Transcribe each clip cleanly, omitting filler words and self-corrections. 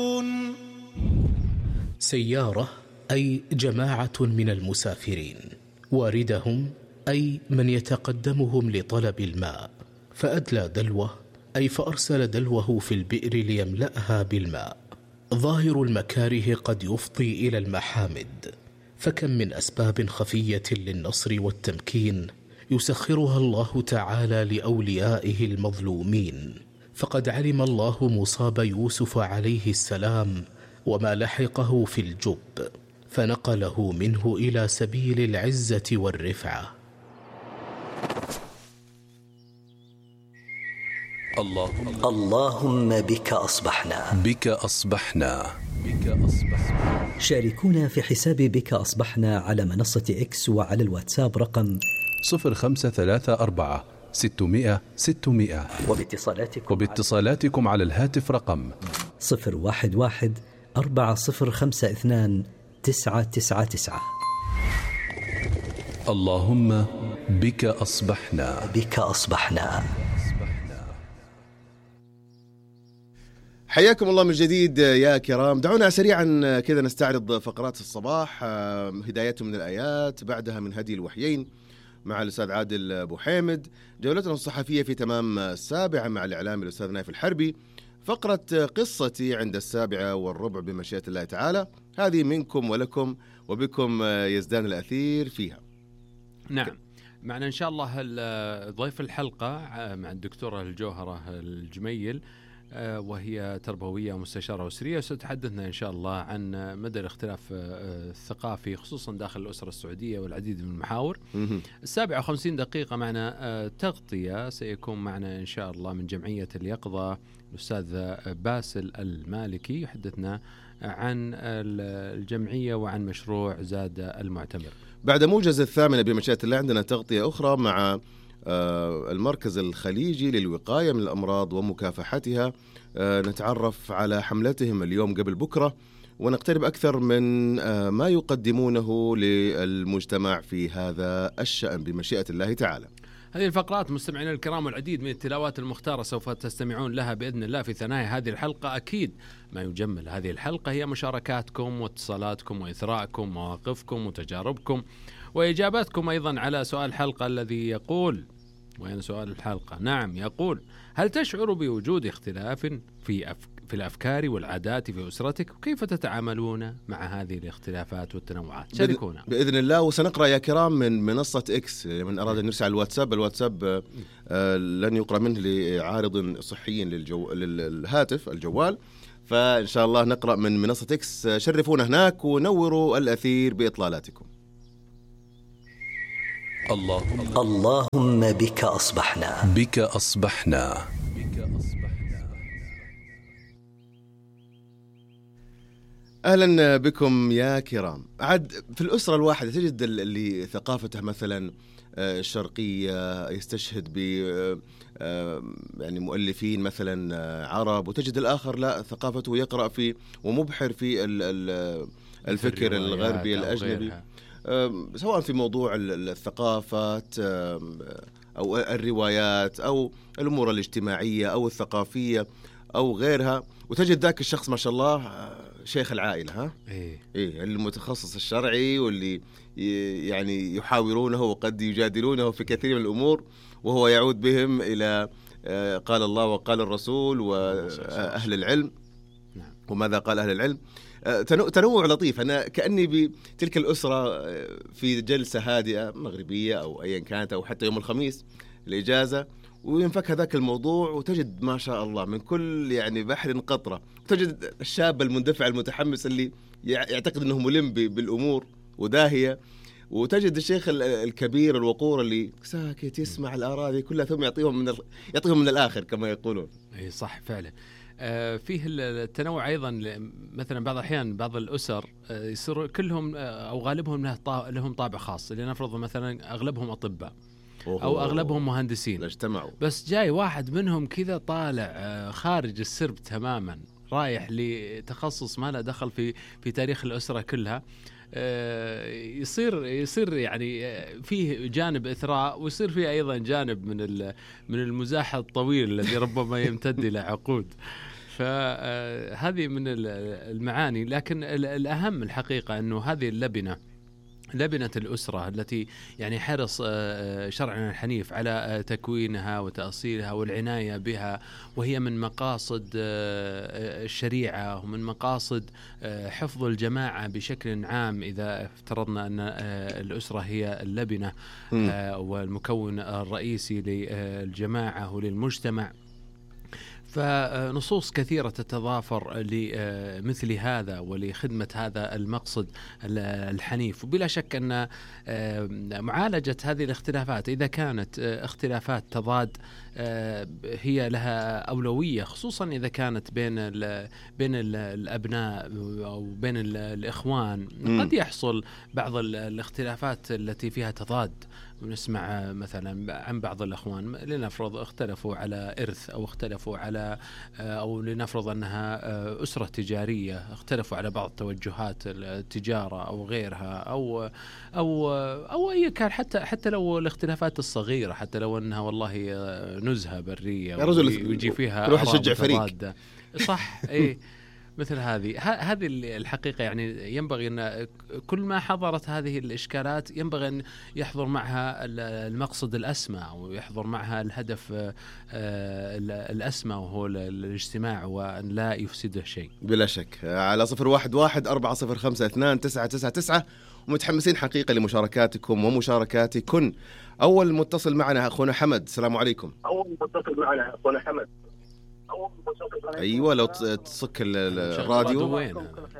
سيارة أي جماعة من المسافرين، واردهم أي من يتقدمهم لطلب الماء، فأدلى دلوه أي فأرسل دلوه في البئر ليملأها بالماء. ظاهر المكاره قد يفضي إلى المحامد، فكم من أسباب خفية للنصر والتمكين يسخرها الله تعالى لأوليائه المظلومين. فقد علم الله مصاب يوسف عليه السلام وما لحقه في الجب، فنقله منه إلى سبيل العزة والرفعة. اللهم بك أصبحنا. بك أصبحنا. شاركونا في حساب بك أصبحنا على منصة إكس وعلى الواتساب رقم 0534 600 600، وباتصالاتكم على الهاتف رقم 011 4052 999. اللهم بك أصبحنا. بك أصبحنا. حياكم الله من جديد يا كرام. دعونا سريعا كذا نستعرض فقرات الصباح. هداية من الآيات، بعدها من هدي الوحيين مع الأستاذ عادل أبو حامد، جولتنا الصحفية في تمام 7 مع الإعلامي الأستاذ نايف الحربي، فقرة قصتي عند 7:15 بمشيئة الله تعالى. هذه منكم ولكم وبكم يزدان الأثير فيها. نعم، معنا إن شاء الله ضيف الحلقة مع الدكتورة الجوهرة الجميل، وهي تربوية ومستشارة أسرية، ستحدثنا إن شاء الله عن مدى الاختلاف الثقافي خصوصا داخل الأسرة السعودية والعديد من المحاور. 57 معنا تغطية سيكون معنا إن شاء الله من جمعية اليقظة الأستاذ باسل المالكي، يحدثنا عن الجمعية وعن مشروع زاد المعتمر. بعد موجز 8 بمشيئة الله عندنا تغطية أخرى مع المركز الخليجي للوقاية من الأمراض ومكافحتها. نتعرف على حملتهم اليوم قبل بكرة، ونقترب أكثر من ما يقدمونه للمجتمع في هذا الشأن بمشيئة الله تعالى. هذه الفقرات مستمعينا الكرام والعديد من التلاوات المختارة سوف تستمعون لها بإذن الله في ثنايا هذه الحلقة. أكيد ما يجمل هذه الحلقة هي مشاركاتكم واتصالاتكم وإثراءكم، مواقفكم وتجاربكم وإجاباتكم أيضا على سؤال الحلقة الذي يقول، وين سؤال الحلقة؟ نعم، يقول: هل تشعر بوجود اختلاف في الأفكار والعادات في أسرتك؟ وكيف تتعاملون مع هذه الاختلافات والتنوعات؟ شاركونا بإذن الله. وسنقرأ يا كرام من منصة إكس، من أراد أن يرسل على الواتساب لن يقرأ منه لعارض صحي للهاتف الجوال، فإن شاء الله نقرأ من منصة إكس. شرفونا هناك ونوروا الأثير بإطلالاتكم. اللهم بك أصبحنا. بك أصبحنا. أهلا بكم يا كرام. عاد في الأسرة الواحدة تجد اللي ثقافته مثلا الشرقية يستشهد ب يعني مؤلفين مثلا عرب، وتجد الآخر لا، ثقافته يقرأ في ومبحر في الفكر الغربي الأجنبي، سواء في موضوع الثقافات أو الروايات أو الأمور الاجتماعية أو الثقافية أو غيرها. وتجد ذاك الشخص ما شاء الله شيخ العائلة، إيه المتخصص الشرعي، واللي يعني يحاورونه وقد يجادلونه في كثير من الأمور، وهو يعود بهم إلى قال الله وقال الرسول وأهل العلم وماذا قال أهل العلم. تنوع لطيف. أنا كأني بتلك الأسرة في جلسة هادئة مغربية أو أيا كانت، أو حتى يوم الخميس الإجازة، وينفك هذاك الموضوع، وتجد ما شاء الله من كل يعني بحر قطرة. تجد الشاب المندفع المتحمس اللي يعتقد أنه ملم بالأمور وداهية، وتجد الشيخ الكبير الوقور اللي ساكت يسمع الآراء دي كلها ثم يعطيهم من الآخر كما يقولون. أي صح فعلا. فيه التنوع أيضا. مثلا بعض الأحيان بعض الأسر يصير كلهم أو غالبهم لهم طابع خاص. لنفرض مثلا أغلبهم أطباء أو أغلبهم مهندسين، اجتمعوا، بس جاي واحد منهم كذا طالع خارج السرب تماما، رايح لتخصص ما له دخل في تاريخ الأسرة كلها. يصير يعني فيه جانب إثراء، ويصير فيه أيضا جانب من المزاح الطويل الذي ربما يمتد إلى عقود. فهذه من المعاني. لكن الأهم الحقيقة أنه هذه لبنة الأسرة التي يعني حرص شرعنا الحنيف على تكوينها وتأصيلها والعناية بها، وهي من مقاصد الشريعة ومن مقاصد حفظ الجماعة بشكل عام. إذا افترضنا أن الأسرة هي اللبنة والمكون الرئيسي للجماعة وللمجتمع، فنصوص كثيرة تتضافر لمثل هذا ولخدمة هذا المقصد الحنيف. وبلا شك أن معالجة هذه الاختلافات إذا كانت اختلافات تضاد هي لها أولوية، خصوصا إذا كانت بين الأبناء أو بين الإخوان. قد يحصل بعض الاختلافات التي فيها تضاد، ونسمع مثلا عن بعض الأخوان لنفرض اختلفوا على إرث أو اختلفوا على أو لنفرض أنها أسرة تجارية اختلفوا على بعض توجهات التجارة أو غيرها أو أي كان، حتى لو الاختلافات الصغيرة، حتى لو أنها والله نزهة برية ويجي فيها روح يشجع فريق صح إيه مثل هذه الحقيقة. يعني ينبغي أن كل ما حضرت هذه الإشكالات ينبغي أن يحضر معها المقصد الأسمى ويحضر معها الهدف الأسمى، وهو الاجتماع، وأن لا يفسده شيء. بلا شك. على 011-405-2999 ومتحمسين حقيقة لمشاركاتكم ومشاركاتكن. أول متصل معنا أخونا حمد، السلام عليكم. أيوة لو تصك الراديو.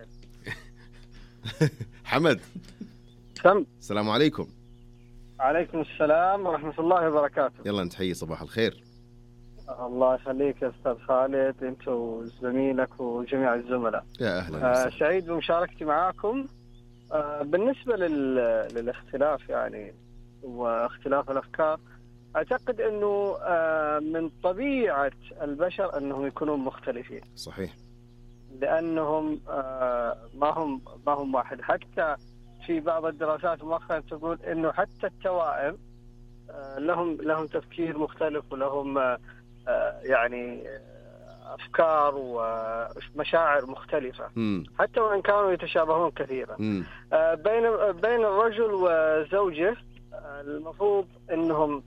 حمد السلام عليكم. عليكم السلام ورحمة الله وبركاته. يلا نتحيي، صباح الخير. الله يخليك يا أستاذ خالد، أنت وزميلك وجميع الزملاء. يا أهلا. سعيد بمشاركتي معاكم. بالنسبة للاختلاف يعني واختلاف الأفكار، أعتقد أنه من طبيعة البشر أنهم يكونون مختلفين. صحيح. لأنهم ما هم واحد. حتى في بعض الدراسات مؤخرا تقول أنه حتى التوائم لهم تفكير مختلف ولهم يعني أفكار ومشاعر مختلفة. حتى وإن كانوا يتشابهون كثيرا. بين الرجل وزوجه المفروض أنهم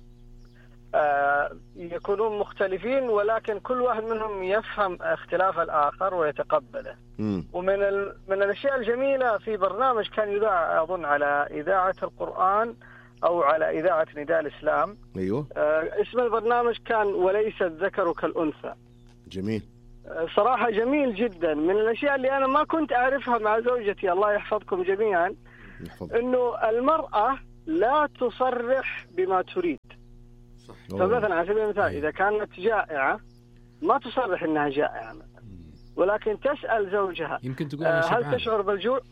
يكونون مختلفين، ولكن كل واحد منهم يفهم اختلاف الآخر ويتقبله. ومن الأشياء الجميلة في برنامج كان يذاع أظن على إذاعة القرآن أو على إذاعة نداء الإسلام. أيوه. اسم البرنامج كان وليس الذكر كالأنثى. جميل. صراحة جميل جدا. من الأشياء اللي أنا ما كنت أعرفها مع زوجتي الله يحفظكم جميعا إنه المرأة لا تصرح بما تريد. فمثلا على سبيل المثال إذا كانت جائعة ما تصرح إنها جائعة مثلا، ولكن تسأل زوجها يمكن تقول هل تشعر بالجوع؟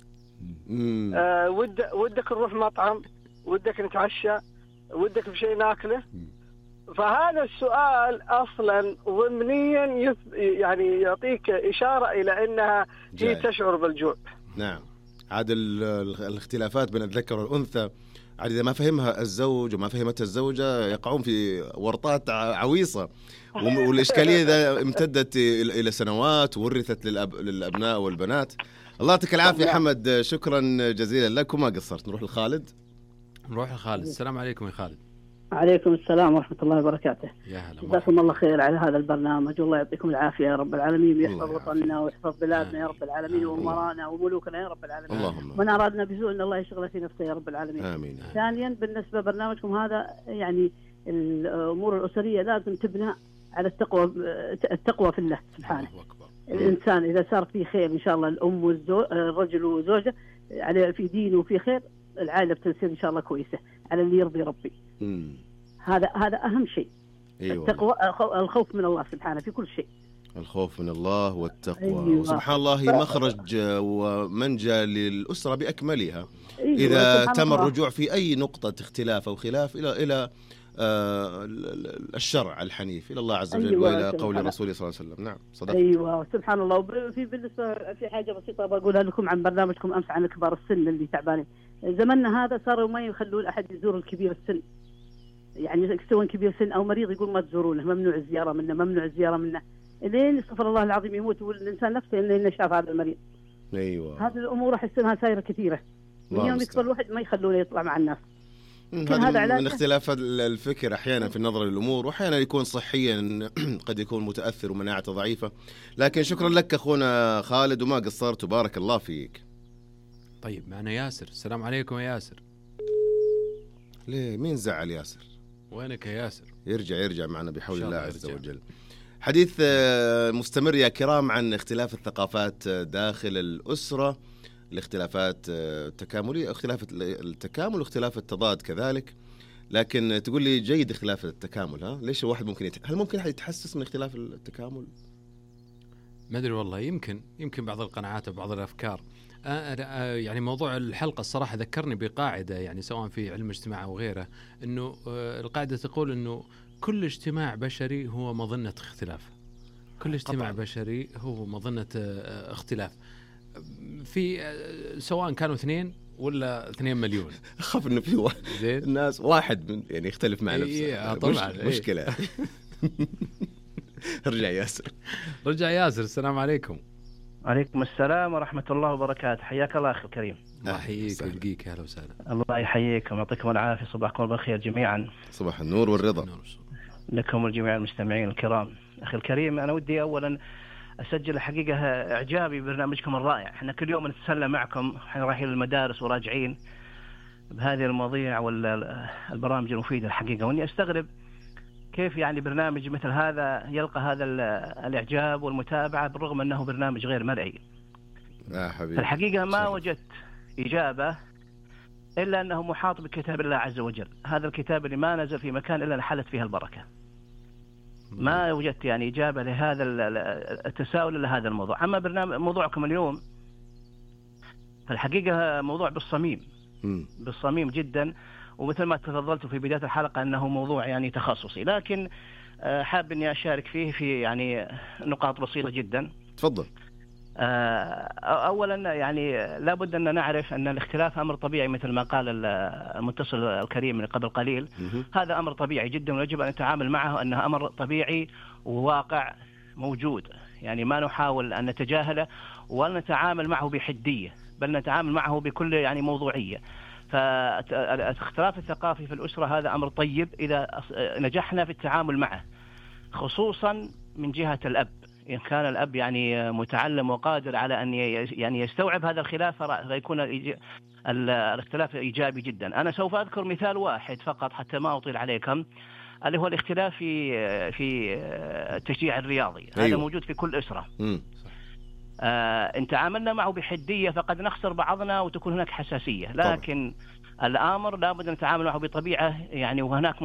ودك نروح مطعم؟ ودك نتعشى؟ ودك بشيء ناكله؟ فهذا السؤال أصلا ضمنيا يعني يعطيك إشارة إلى أنها هي تشعر بالجوع. نعم. عاد الاختلافات بين الذكر والأنثى عاد إذا ما فهمها الزوج وما فهمتها الزوجة يقعون في ورطات عويصة. والإشكالية إذا امتدت إلى سنوات وورثت للأبناء والبنات. الله يعطيك العافية حمد، شكرا جزيلا لك وما قصرت. نروح لخالد. السلام عليكم يا خالد. عليكم السلام ورحمة الله وبركاته. يا هلا. جزاكم الله خير على هذا البرنامج، والله يعطيكم العافية يا رب العالمين، ويحفظ وطننا ويحفظ بلادنا يا رب العالمين، وأمرانا وملوكنا يا رب العالمين. اللهم. من أرادنا بسوء إن الله يشغل في نفسه يا رب العالمين. آمين. ثانيا بالنسبة برنامجكم هذا، يعني الأمور الأسرية لازم تبنى على التقوى في الله سبحانه. الإنسان إذا صار فيه خير إن شاء الله، الأم الرجل وزوجه على في دين وفي خير، العائلة بتصير إن شاء الله كويسة على اللي يرضي ربي. هذا أهم شيء. أيوة. التقوى، الخوف من الله سبحانه في كل شيء. الخوف من الله والتقوى. أيوة. وسبحان الله هي مخرج ومنجى للأسرة بأكملها. أيوة. إذا تم الرجوع في أي نقطة اختلاف أو خلاف إلى الشرع الحنيف، إلى الله عز وجل. أيوة. وإلى قول الرسول صلى الله عليه وسلم. نعم صدق. أيوة سبحان الله. بالنسبة في حاجة بسيطة بقولها لكم عن برنامجكم أمس عن كبار السن اللي تعبانين. زمننا هذا صاروا ما يخلون أحد يزور الكبير السن، يعني سواء كبير سن أو مريض يقول ما تزورونه، ممنوع الزيارة منه، ممنوع الزيارة منه. لين استغفر الله العظيم يموت والإنسان نفسه إنه شاف هذا المريض. أيوة. هذه الأمور راح يصيرها سايرة كثيرة. من يوم يكبر الواحد ما يخلونه يطلع مع الناس. هذا من اختلاف الفكر أحيانا في النظر للأمور، وأحيانا يكون صحيا قد يكون متأثر ومناعته ضعيفة. لكن شكرا لك أخونا خالد وما قصرت وبارك الله فيك. طيب معنا ياسر. السلام عليكم يا ياسر. ليه مين زعل ياسر؟ وينك يا ياسر؟ يرجع معنا بحول الله عز وجل. حديث مستمر يا كرام عن اختلاف الثقافات داخل الأسرة، الاختلافات التكاملية، اختلاف التكامل واختلاف التضاد كذلك. لكن تقول لي جيد اختلاف التكامل، ها ليش الواحد ممكن هل ممكن أحد يتحسس من اختلاف التكامل؟ ما أدري والله، يمكن بعض القناعات وبعض الأفكار. يعني موضوع الحلقة الصراحة ذكرني بقاعدة، يعني سواء في علم الاجتماع أو غيره، إنه القاعدة تقول إنه كل اجتماع بشري هو مظنة اختلاف. كل اجتماع بشري هو مظنة اختلاف، في سواء كانوا 2 ولا 2 مليون. أخاف إنه في الناس واحد من يعني يختلف مع نفسه. طبعا مشكلة. رجع ياسر. السلام عليكم. عليكم السلام ورحمة الله وبركاته. حياك الله أخي الكريم. الله يحييك ويلقيك. أهلا وسهلا. الله يحييكم ويعطيكم العافية. صباحكم بالخير جميعا. صباح النور والرضا لكم والجميع المستمعين الكرام. أخي الكريم، أنا ودي أولا أسجل الحقيقة إعجابي ببرنامجكم الرائع. إحنا كل يوم نتسلى معكم، إحنا رايحين للمدارس وراجعين بهذه المواضيع والبرامج المفيدة الحقيقة. وإني أستغرب كيف يعني برنامج مثل هذا يلقى هذا الإعجاب والمتابعة بالرغم أنه برنامج غير مرئي. الحقيقة ما وجدت إجابة إلا أنه محاط بكتاب الله عز وجل، هذا الكتاب اللي ما نزل في مكان إلا انحلت فيها البركة. ما وجدت يعني إجابة لهذا التساؤل لهذا الموضوع. أما موضوعكم اليوم فالحقيقة موضوع بالصميم جدا، ومثل ما تفضلت في بداية الحلقة أنه موضوع يعني تخصصي، لكن حاب أني أشارك فيه في يعني نقاط بسيطة جدا. تفضل. أولا يعني لابد أن نعرف أن الاختلاف أمر طبيعي مثل ما قال المتصل الكريم من قبل قليل. هذا أمر طبيعي جدا ويجب أن نتعامل معه أنه أمر طبيعي وواقع موجود، يعني ما نحاول أن نتجاهله ولا نتعامل معه بحدية، بل نتعامل معه بكل يعني موضوعية. فالاختلاف الثقافي في الأسرة هذا أمر طيب إذا نجحنا في التعامل معه، خصوصا من جهة الأب. إن كان الأب يعني متعلم وقادر على أن يعني يستوعب هذا الخلاف فيكون الاختلاف إيجابي جدا. أنا سوف أذكر مثال واحد فقط حتى ما أطيل عليكم، اللي هو الاختلاف في التشجيع الرياضي. أيوه. هذا موجود في كل أسرة. إن تعاملنا معه بحدية فقد نخسر بعضنا وتكون هناك حساسية، لكن الأمر لابد أن نتعامل معه بطبيعة يعني، وهناك